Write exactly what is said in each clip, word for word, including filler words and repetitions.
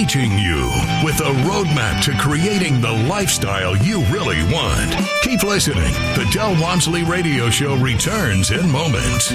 reaching you with a roadmap to creating the lifestyle you really want. Keep listening. The Del Walmsley Radio Show returns in moments.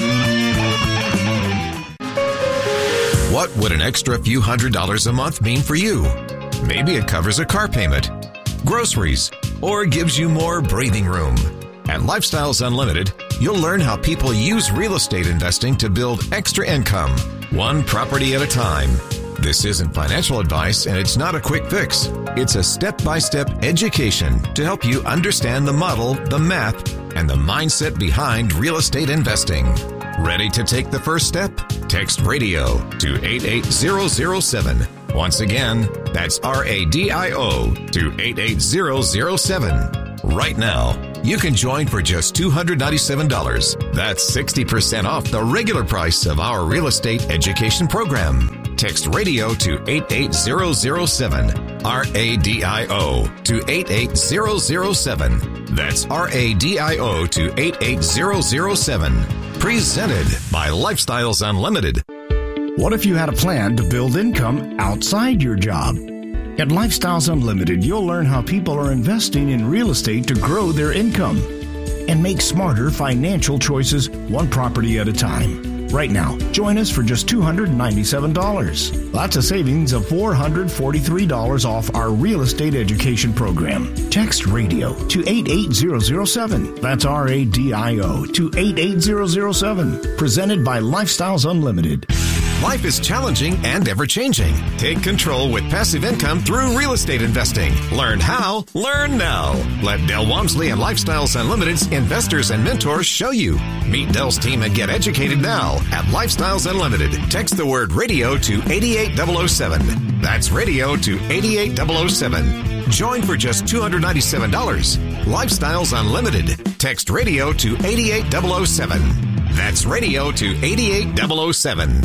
What would an extra few hundred dollars a month mean for you? Maybe it covers a car payment, groceries, or gives you more breathing room. At Lifestyles Unlimited, you'll learn how people use real estate investing to build extra income, one property at a time. This isn't financial advice, and it's not a quick fix. It's a step-by-step education to help you understand the model, the math, and the mindset behind real estate investing. Ready to take the first step? Text RADIO to eight eight zero zero seven. Once again, that's R A D I O to eight eight zero zero seven. Right now, you can join for just two hundred ninety-seven dollars. That's sixty percent off the regular price of our real estate education program. Text RADIO to eight eight zero zero seven. R A D I O to eight eight zero zero seven. That's R A D I O to eight eight zero zero seven. Presented by Lifestyles Unlimited. What if you had a plan to build income outside your job? At Lifestyles Unlimited, you'll learn how people are investing in real estate to grow their income and make smarter financial choices one property at a time. Right now, join us for just two hundred ninety-seven dollars. That's a savings of four hundred forty-three dollars off our real estate education program. Text RADIO to eight eight zero zero seven. That's R A D I O to eight eight zero zero seven. Presented by Lifestyles Unlimited. Life is challenging and ever-changing. Take control with passive income through real estate investing. Learn how, learn now. Let Del Walmsley and Lifestyles Unlimited's investors and mentors show you. Meet Del's team and get educated now at Lifestyles Unlimited. Text the word radio to eight eight zero zero seven. That's radio to eight eight zero zero seven. Join for just two hundred ninety-seven dollars. Lifestyles Unlimited. Text radio to eight eight zero zero seven. That's radio to eight eight zero zero seven.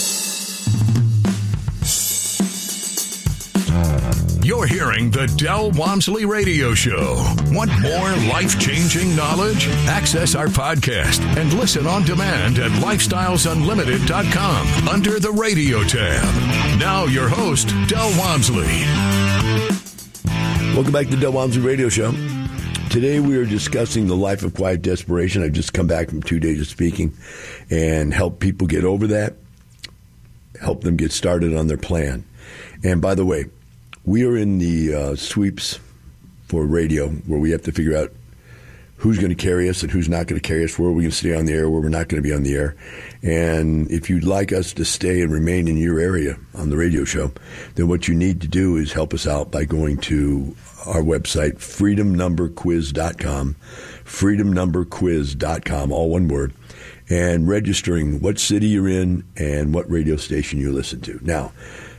You're hearing the Del Walmsley Radio Show. Want more life-changing knowledge? Access our podcast and listen on demand at lifestyles unlimited dot com under the radio tab. Now your host, Del Walmsley. Welcome back to the Del Walmsley Radio Show. Today we are discussing the life of quiet desperation. I've just come back from two days of speaking and help people get over that, help them get started on their plan. And by the way, we are in the uh, sweeps for radio where we have to figure out who's going to carry us and who's not going to carry us, where we're going to stay on the air, where we're not going to be on the air. And if you'd like us to stay and remain in your area on the radio show, then what you need to do is help us out by going to our website, freedom number quiz dot com, freedom number quiz dot com, all one word, and registering what city you're in and what radio station you listen to. Now,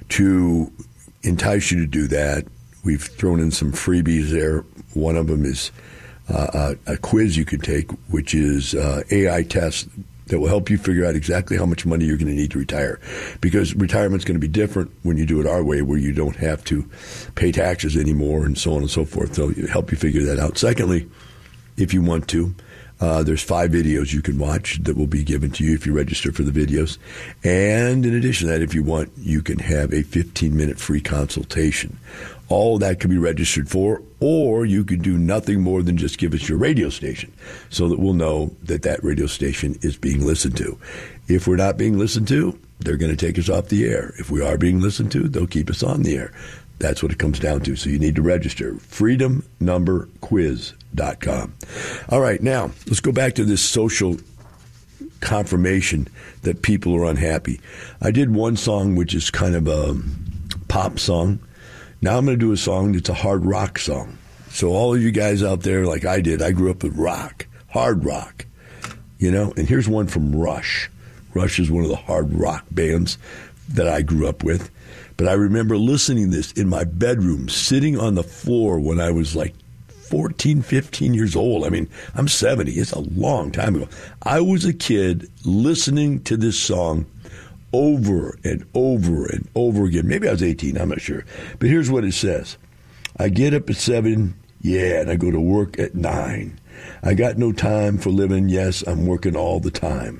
to entice you to do that, we've thrown in some freebies there. One of them is uh, a, a quiz you can take, which is uh, A I test that will help you figure out exactly how much money you're going to need to retire. Because retirement's going to be different when you do it our way, where you don't have to pay taxes anymore and so on and so forth. So it'll help you figure that out. Secondly, if you want to, Uh, there's five videos you can watch that will be given to you if you register for the videos. And in addition to that, if you want, you can have a fifteen-minute free consultation. All of that can be registered for, or you can do nothing more than just give us your radio station so that we'll know that that radio station is being listened to. If we're not being listened to, they're going to take us off the air. If we are being listened to, they'll keep us on the air. That's what it comes down to. So you need to register. freedom number quiz dot com. All right, now let's go back to this social confirmation that people are unhappy. I did one song which is kind of a pop song. Now I'm going to do a song that's a hard rock song. So all of you guys out there, like I did, I grew up with rock, hard rock, you know. And here's one from Rush. Rush is one of the hard rock bands that I grew up with. But I remember listening to this in my bedroom, sitting on the floor when I was like fourteen, fifteen years old. I mean, I'm seventy. It's a long time ago. I was a kid listening to this song over and over and over again. Maybe I was eighteen. I'm not sure. But here's what it says. I get up at seven, yeah, and I go to work at nine. I got no time for living. Yes, I'm working all the time.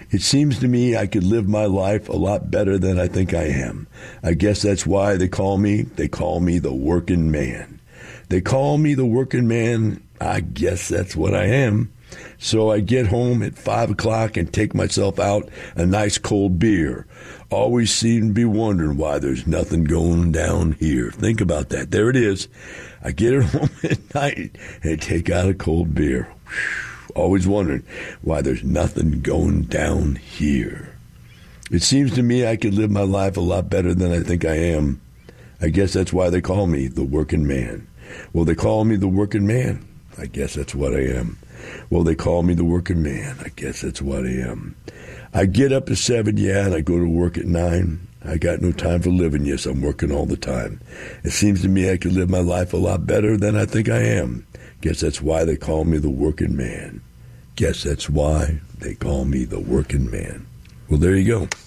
It seems to me I could live my life a lot better than I think I am. I guess that's why they call me, they call me the working man. They call me the working man. I guess that's what I am. So I get home at five o'clock and take myself out a nice cold beer. Always seem to be wondering why there's nothing going down here. Think about that. There it is. I get it home at night and take out a cold beer. Whew. Always wondering why there's nothing going down here. It seems to me I could live my life a lot better than I think I am. I guess that's why they call me the working man. Well, they call me the working man. I guess that's what I am. Well, they call me the working man. I guess that's what I am. I get up at seven, yeah, and I go to work at nine. I got no time for living. Yes, I'm working all the time. It seems to me I could live my life a lot better than I think I am. Guess that's why they call me the working man. Guess that's why they call me the working man. Well, there you go.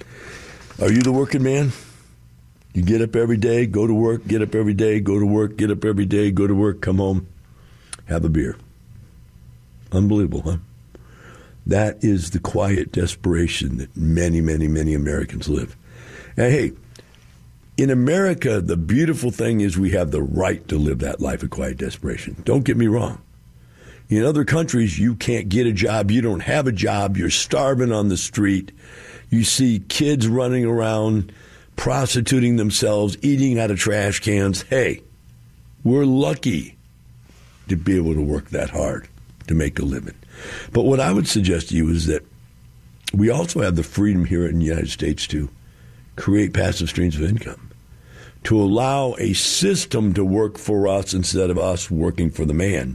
Are you the working man? You get up every day, go to work, get up every day, go to work, get up every day, go to work, come home, have a beer. Unbelievable, huh? That is the quiet desperation that many, many, many Americans live. And hey, in America, the beautiful thing is we have the right to live that life of quiet desperation. Don't get me wrong. In other countries, you can't get a job. You don't have a job. You're starving on the street. You see kids running around, prostituting themselves, eating out of trash cans. Hey, we're lucky to be able to work that hard to make a living. But what I would suggest to you is that we also have the freedom here in the United States to create passive streams of income, to allow a system to work for us instead of us working for the man.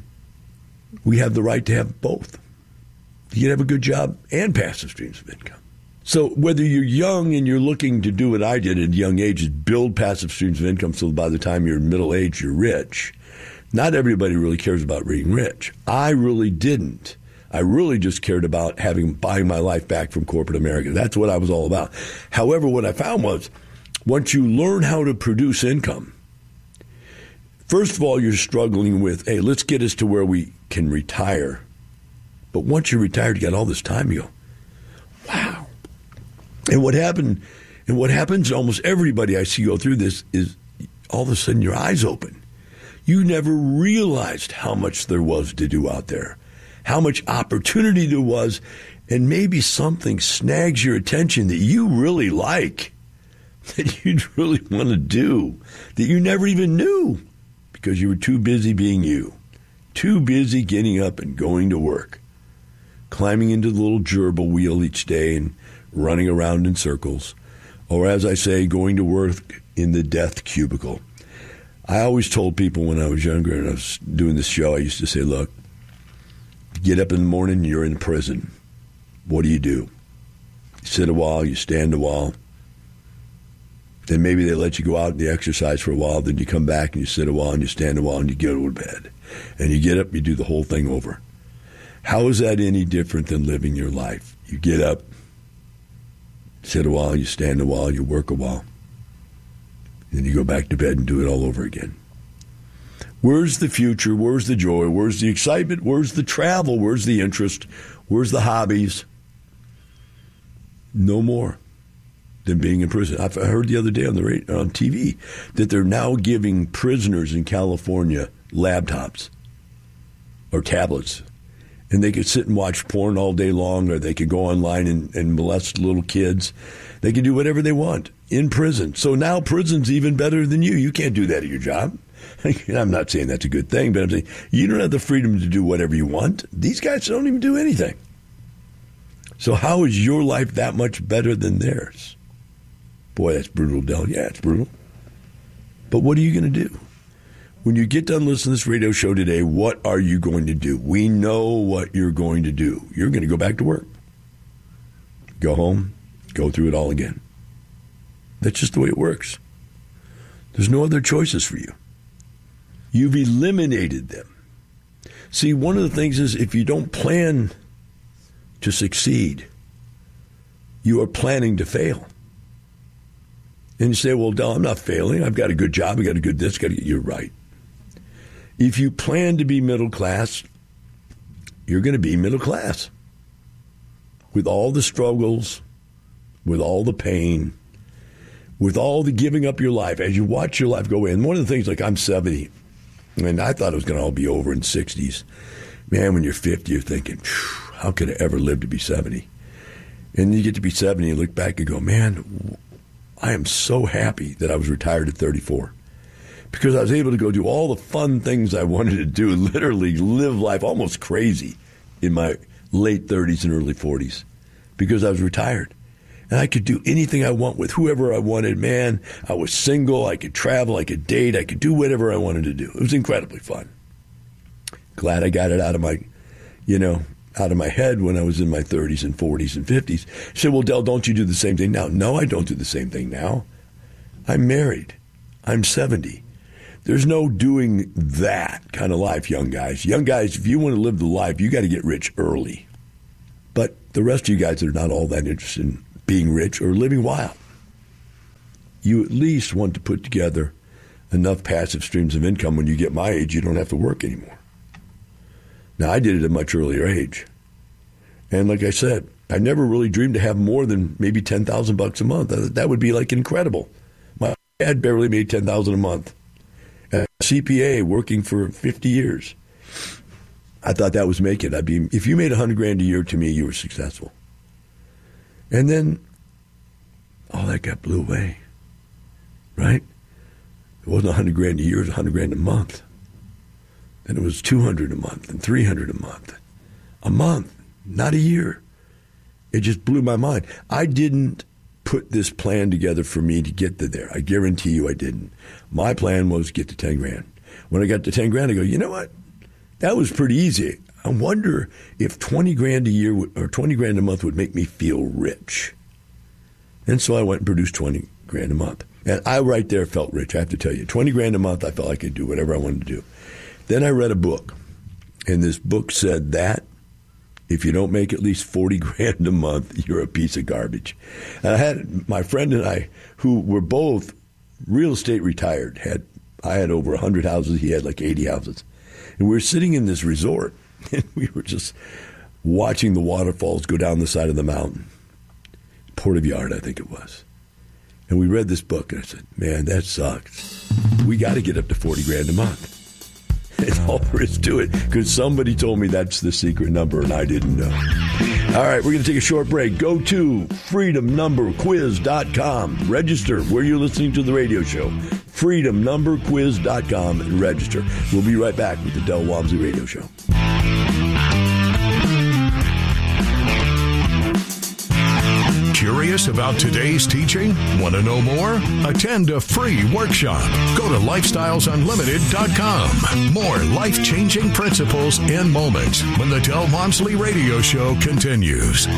We have the right to have both. You can have a good job and passive streams of income. So whether you're young and you're looking to do what I did at a young age, is build passive streams of income so by the time you're middle age, you're rich. Not everybody really cares about being rich. I really didn't. I really just cared about having buying my life back from corporate America. That's what I was all about. However, what I found was once you learn how to produce income, first of all, you're struggling with, hey, let's get us to where we can retire. But once you're retired, you got all this time, you go, wow. And what happened, and what happens to almost everybody I see go through this is all of a sudden your eyes open. You never realized how much there was to do out there, how much opportunity there was, and maybe something snags your attention that you really like, that you'd really want to do, that you never even knew because you were too busy being you, too busy getting up and going to work, climbing into the little gerbil wheel each day and running around in circles, or as I say, going to work in the death cubicle. I always told people when I was younger and I was doing this show, I used to say, look, you get up in the morning, you're in prison. What do you do? You sit a while, you stand a while. Then maybe they let you go out and you exercise for a while. Then you come back and you sit a while and you stand a while and you go to bed. And you get up, you do the whole thing over. How is that any different than living your life? You get up, sit a while, you stand a while, you work a while. Then you go back to bed and do it all over again. Where's the future? Where's the joy? Where's the excitement? Where's the travel? Where's the interest? Where's the hobbies? No more than being in prison. I heard the other day on the radio, on T V that they're now giving prisoners in California laptops or tablets. And they could sit and watch porn all day long, or they could go online and, and molest little kids. They can do whatever they want in prison. So now prison's even better than you. You can't do that at your job. I'm not saying that's a good thing, but I'm saying you don't have the freedom to do whatever you want. These guys don't even do anything. So how is your life that much better than theirs? Boy, that's brutal, Del. Yeah, it's brutal. But what are you going to do? When you get done listening to this radio show today, what are you going to do? We know what you're going to do. You're going to go back to work. Go home, go through it all again. That's just the way it works. There's no other choices for you. You've eliminated them. See, one of the things is if you don't plan to succeed, you are planning to fail. And you say, well, Del, I'm not failing. I've got a good job. I've got a good this. Got to get. You're right. If you plan to be middle class, you're going to be middle class. with all the struggles, with all the pain, with all the giving up your life, as you watch your life go away. And one of the things, like I'm seventy, and I thought it was going to all be over in the sixties. Man, when you're fifty, you're thinking, how could I ever live to be seventy? And you get to be seventy and look back and go, man, I am so happy that I was retired at thirty-four. Because I was able to go do all the fun things I wanted to do, literally live life almost crazy in my late thirties and early forties because I was retired. And I could do anything I want with whoever I wanted. Man, I was single. I could travel. I could date. I could do whatever I wanted to do. It was incredibly fun. Glad I got it out of my, you know, out of my head when I was in my thirties and forties and fifties. I said, well, Del, don't you do the same thing now? No, I don't do the same thing now. I'm married. I'm seventy. There's no doing that kind of life, young guys. Young guys, if you want to live the life, you got to get rich early. But the rest of you guys that are not all that interested in being rich or living wild, you at least want to put together enough passive streams of income when you get my age, you don't have to work anymore. Now, I did it at a much earlier age. And like I said, I never really dreamed to have more than maybe ten thousand bucks a month. That would be like incredible. My dad barely made ten thousand a month. A C P A working for fifty years. I thought that was making it. I'd be, if you made a hundred grand a year, to me, you were successful. And then all that got blew away, right? It wasn't a hundred grand a year; it was a hundred grand a month. And it was two hundred a month and three hundred a month, a month, not a year. It just blew my mind. I didn't put this plan together for me to get to there. I guarantee you I didn't. My plan was to get to ten grand. When I got to ten grand, I go, you know what? That was pretty easy. I wonder if twenty grand a year or twenty grand a month would make me feel rich. And so I went and produced twenty grand a month. And I right there felt rich, I have to tell you. twenty grand a month, I felt I could do whatever I wanted to do. Then I read a book, and this book said that if you don't make at least forty grand a month, you're a piece of garbage. And I had my friend and I, who were both real estate retired, had I had over one hundred houses, he had like eighty houses. And we were sitting in this resort, and we were just watching the waterfalls go down the side of the mountain. Port of Yard, I think it was. And we read this book, and I said, man, that sucks. We got to get up to forty grand a month. That's all there is to it, because somebody told me that's the secret number, and I didn't know. All right, we're going to take a short break. Go to freedom number quiz dot com. Register where you're listening to the radio show. freedom number quiz dot com and register. We'll be right back with the Del Walmsley Radio Show. Curious about today's teaching? Want to know more? Attend a free workshop. Go to lifestyles unlimited dot com. More life-changing principles in moments when the Del Walmsley Radio Show continues.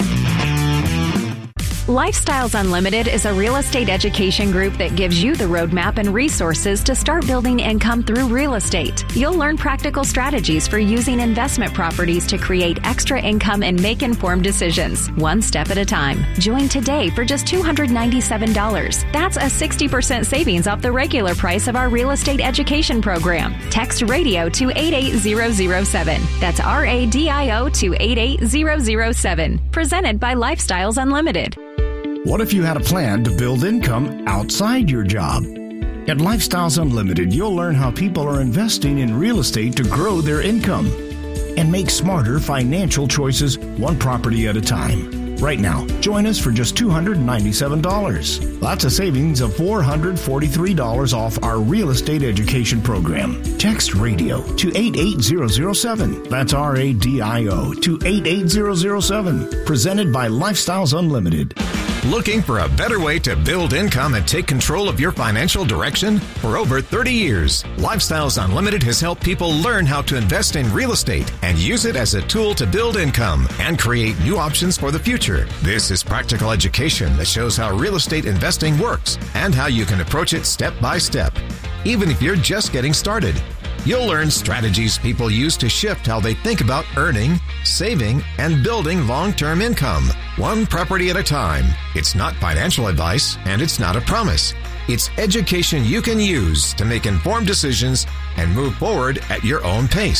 Lifestyles Unlimited is a real estate education group that gives you the roadmap and resources to start building income through real estate. You'll learn practical strategies for using investment properties to create extra income and make informed decisions, one step at a time. Join today for just two hundred ninety-seven dollars. That's a sixty percent savings off the regular price of our real estate education program. Text radio to eight eight zero zero seven. That's R A D I O to eight eight zero zero seven. Presented by Lifestyles Unlimited. What if you had a plan to build income outside your job? At Lifestyles Unlimited, you'll learn how people are investing in real estate to grow their income and make smarter financial choices one property at a time. Right now, join us for just two hundred ninety-seven dollars. That's a savings of four hundred forty-three dollars off our real estate education program. Text radio to eight eight zero zero seven. That's R A D I O to eight eight zero zero seven. Presented by Lifestyles Unlimited. Looking for a better way to build income and take control of your financial direction? For over thirty years, Lifestyles Unlimited has helped people learn how to invest in real estate and use it as a tool to build income and create new options for the future. This is practical education that shows how real estate investing works and how you can approach it step by step, even if you're just getting started. You'll learn strategies people use to shift how they think about earning, saving, and building long-term income, one property at a time. It's not financial advice, and it's not a promise. It's education you can use to make informed decisions and move forward at your own pace.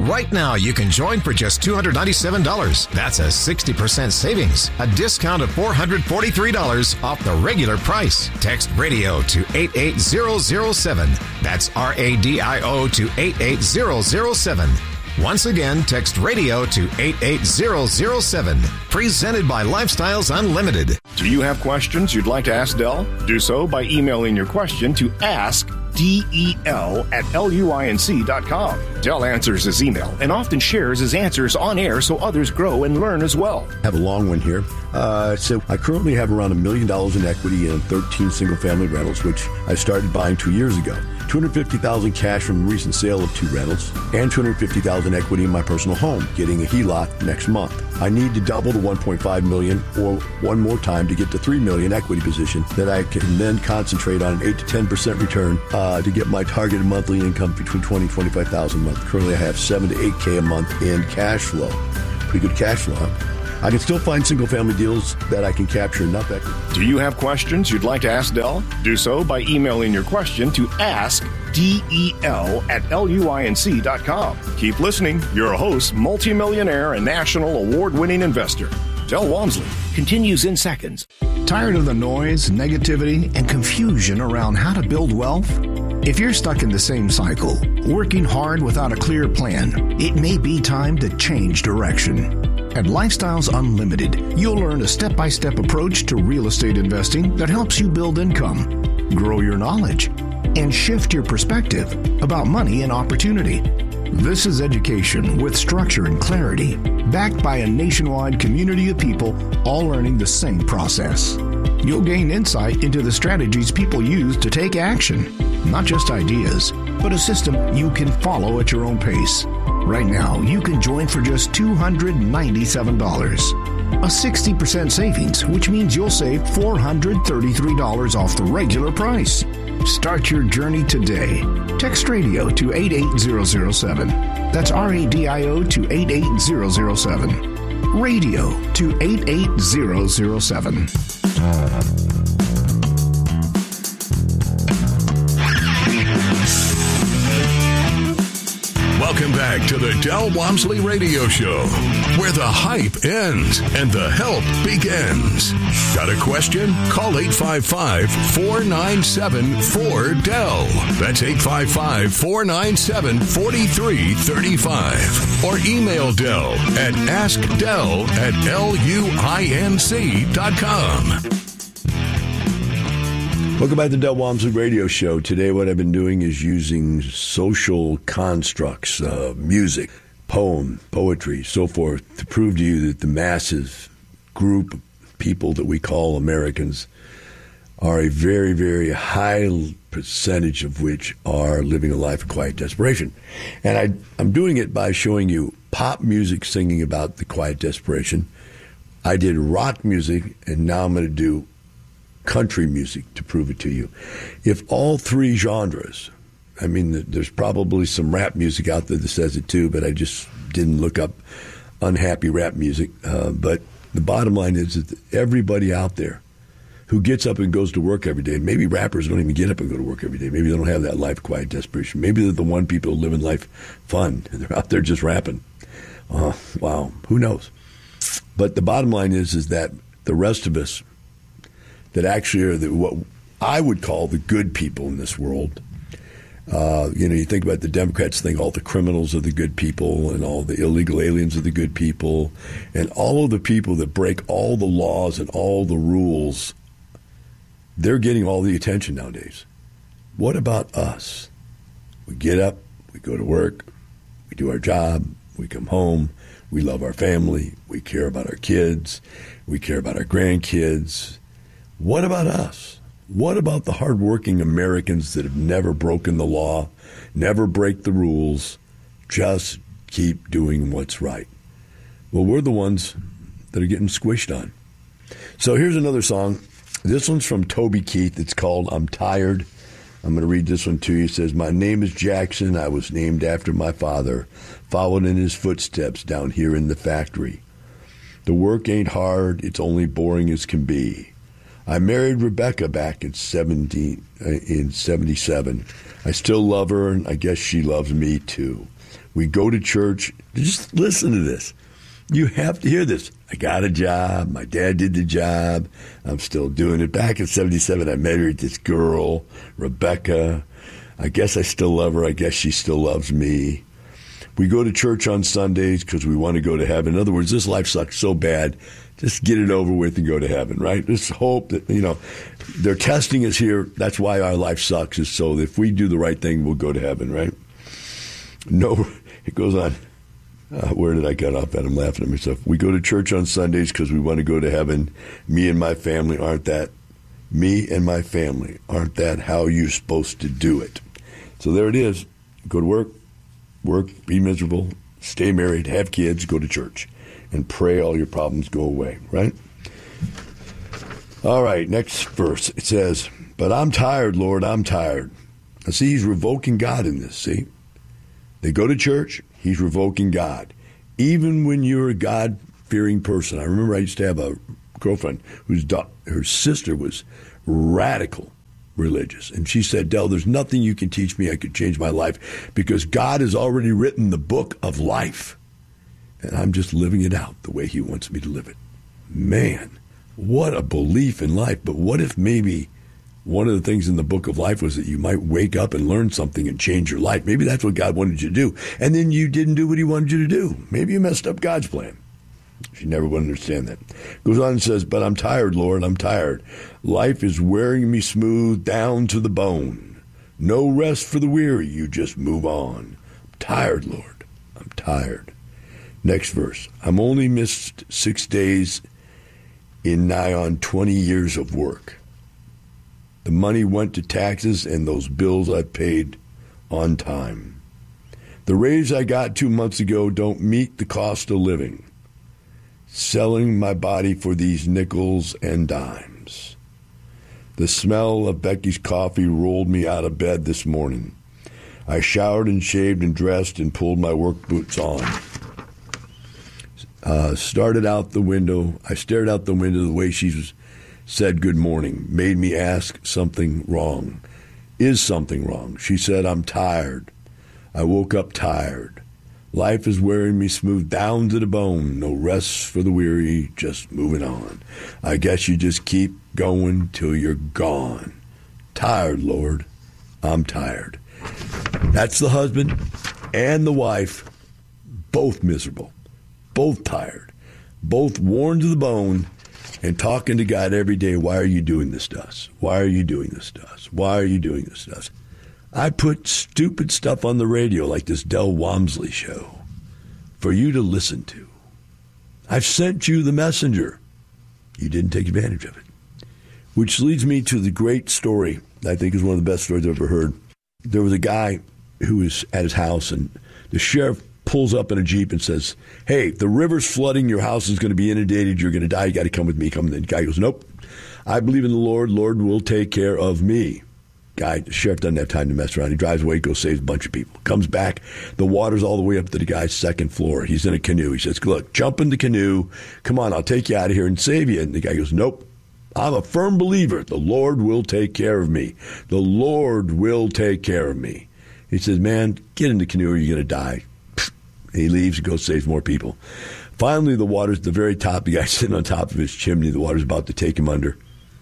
Right now, you can join for just two hundred ninety-seven dollars. That's a sixty percent savings, a discount of four hundred forty-three dollars off the regular price. Text radio to eight eight zero zero seven. That's R A D I O to eight eight zero zero seven. Once again, text radio to eight eight zero zero seven. Presented by Lifestyles Unlimited. Do you have questions you'd like to ask Del? Do so by emailing your question to ask del at luinc dot com. Del answers his email and often shares his answers on air so others grow and learn as well. I have a long one here. Uh, so I currently have around a million dollars in equity in thirteen single-family rentals, which I started buying two years ago. two hundred fifty thousand dollars cash from the recent sale of two rentals, and two hundred fifty thousand dollars equity in my personal home, getting a H E L O C next month. I need to double the one point five million dollars or one more time to get to three million dollars equity position that I can then concentrate on an eight to ten percent return uh, to get my targeted monthly income between twenty thousand dollars and twenty-five thousand dollars a month. Currently, I have seven to eight K a month in cash flow. Pretty good cash flow, huh? I can still find single-family deals that I can capture enough equity. Do you have questions you'd like to ask Del? Do so by emailing your question to ask del at luinc dot com. Keep listening. Your host, multimillionaire and national award-winning investor, Del Walmsley, continues in seconds. Tired of the noise, negativity, and confusion around how to build wealth? If you're stuck in the same cycle, working hard without a clear plan, it may be time to change direction. At Lifestyles Unlimited, you'll learn a step-by-step approach to real estate investing that helps you build income, grow your knowledge, and shift your perspective about money and opportunity. This is education with structure and clarity, backed by a nationwide community of people all learning the same process. You'll gain insight into the strategies people use to take action, not just ideas, but a system you can follow at your own pace. Right now, you can join for just two hundred ninety-seven dollars. A sixty percent savings, which means you'll save four hundred thirty-three dollars off the regular price. Start your journey today. Text radio to eight eight zero zero seven. That's R A D I O to eight eight zero zero seven. Radio to eight eight zero zero seven. Welcome back to the Del Walmsley Radio Show, where the hype ends and the help begins. Got a question? Call eight five five, four nine seven, four D E L. That's eight five five, four nine seven, four three three five. Or email Del at askdel at luinc dot com. Welcome back to the Del Walmsley Radio Show. Today what I've been doing is using social constructs, uh, music, poem, poetry, so forth, to prove to you that the massive group of people that we call Americans are a very, very high percentage of which are living a life of quiet desperation. And I, I'm doing it by showing you pop music singing about the quiet desperation. I did rock music, and now I'm going to do country music to prove it to you. If all three genres, I mean, there's probably some rap music out there that says it too, but I just didn't look up unhappy rap music. Uh, but the bottom line is that everybody out there who gets up and goes to work every day, maybe rappers don't even get up and go to work every day. Maybe they don't have that life of quiet desperation. Maybe they're the one people living life fun, and they're out there just rapping. Uh, wow, who knows? But the bottom line is, is that the rest of us that actually are the, what I would call the good people in this world. Uh, you know, you think about the Democrats think all the criminals are the good people and all the illegal aliens are the good people, and all of the people that break all the laws and all the rules, they're getting all the attention nowadays. What about us? We get up, we go to work, we do our job, we come home, we love our family, we care about our kids, we care about our grandkids. What about us? What about the hardworking Americans that have never broken the law, never break the rules, just keep doing what's right? Well, we're the ones that are getting squished on. So here's another song. This one's from Toby Keith. It's called I'm Tired. I'm going to read this one to you. It says, my name is Jackson. I was named after my father, followed in his footsteps down here in the factory. The work ain't hard. It's only boring as can be. I married Rebecca back in seventeen, uh, in seventy-seven. I still love her, and I guess she loves me too. We go to church. Just listen to this. You have to hear this. I got a job. My dad did the job. I'm still doing it. Back in seventy-seven, I married this girl, Rebecca. I guess I still love her. I guess she still loves me. We go to church on Sundays because we want to go to heaven. In other words, this life sucks so bad. Just get it over with and go to heaven, right? Just hope that, you know, they're testing us here. That's why our life sucks, is so that if we do the right thing, we'll go to heaven, right? No, it goes on. Uh, where did I get off at? I'm laughing at myself. We go to church on Sundays because we want to go to heaven. Me and my family aren't that. Me and my family aren't that how you're supposed to do it. So there it is. Go to work, work, be miserable, stay married, have kids, go to church, and pray all your problems go away, right? All right, next verse. It says, but I'm tired, Lord, I'm tired. Now, see, he's revoking God in this, see? They go to church. He's revoking God. Even when you're a God-fearing person. I remember I used to have a girlfriend whose do- her sister was radical religious. And she said, Del, there's nothing you can teach me. I could change my life because God has already written the book of life. And I'm just living it out the way he wants me to live it. Man, what a belief in life. But what if maybe one of the things in the book of life was that you might wake up and learn something and change your life? Maybe that's what God wanted you to do. And then you didn't do what he wanted you to do. Maybe you messed up God's plan. She never would understand that. Goes on and says, but I'm tired, Lord, I'm tired. Life is wearing me smooth down to the bone. No rest for the weary. You just move on. I'm tired, Lord. I'm tired. Next verse. I'm only missed six days in nigh on twenty years of work. The money went to taxes and those bills I paid on time. The raise I got two months ago don't meet the cost of living. Selling my body for these nickels and dimes. The smell of Becky's coffee rolled me out of bed this morning. I showered and shaved and dressed and pulled my work boots on. Uh, started out the window. I stared out the window the way she was, said good morning. Made me ask something wrong. Is something wrong? She said, I'm tired. I woke up tired. Life is wearing me smooth down to the bone. No rest for the weary, just moving on. I guess you just keep going till you're gone. Tired, Lord. I'm tired. That's the husband and the wife, both miserable, both tired, both worn to the bone, and talking to God every day, why are you doing this to us? Why are you doing this to us? Why are you doing this to us? I put stupid stuff on the radio like this Del Walmsley show for you to listen to. I've sent you the messenger. You didn't take advantage of it. Which leads me to the great story I think is one of the best stories I've ever heard. There was a guy who was at his house, and the sheriff pulls up in a Jeep and says, hey, the river's flooding. Your house is going to be inundated. You're going to die. You got to come with me. Come. And the guy goes, nope. I believe in the Lord. Lord will take care of me. Guy, the sheriff doesn't have time to mess around. He drives away, goes, saves a bunch of people. Comes back. The water's all the way up to the guy's second floor. He's in a canoe. He says, look, jump in the canoe. Come on, I'll take you out of here and save you. And the guy goes, nope. I'm a firm believer. The Lord will take care of me. The Lord will take care of me. He says, man, get in the canoe or you're going to die. He leaves and goes, saves more people. Finally, the water's at the very top. The guy's sitting on top of his chimney. The water's about to take him under.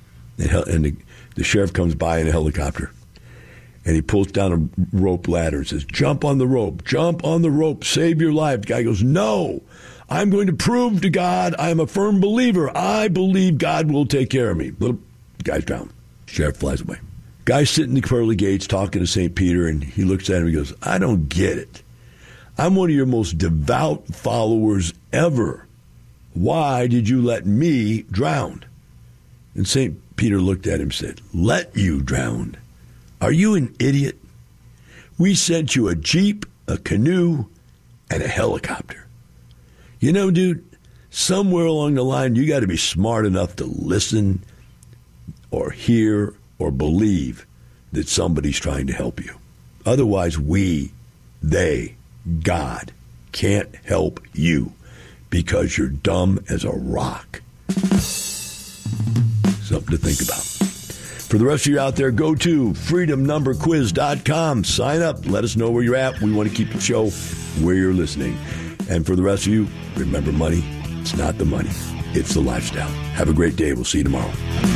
And the, the sheriff comes by in a helicopter. And he pulls down a rope ladder and says, jump on the rope. Jump on the rope. Save your life. The guy goes, no. I'm going to prove to God I'm a firm believer. I believe God will take care of me. Little guy's drowned. Sheriff flies away. Guy's sitting in the pearly gates talking to Saint Peter, and he looks at him and he goes, I don't get it. I'm one of your most devout followers ever. Why did you let me drown? And Saint Peter looked at him and said, let you drown? Are you an idiot? We sent you a Jeep, a canoe, and a helicopter. You know, dude, somewhere along the line, you got to be smart enough to listen or hear or believe that somebody's trying to help you. Otherwise, we, they, God can't help you because you're dumb as a rock. Something to think about. For the rest of you out there, go to freedom number quiz dot com. Sign up. Let us know where you're at. We want to keep the show where you're listening. And for the rest of you, remember money, it's not the money, it's the lifestyle. Have a great day. We'll see you tomorrow.